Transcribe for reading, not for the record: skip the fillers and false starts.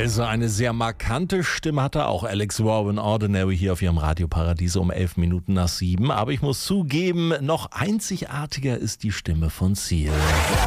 Also eine sehr markante Stimme hatte auch Alex Warren, Ordinary, hier auf ihrem Radioparadies um 7:11. Aber ich muss zugeben, noch einzigartiger ist die Stimme von Seal.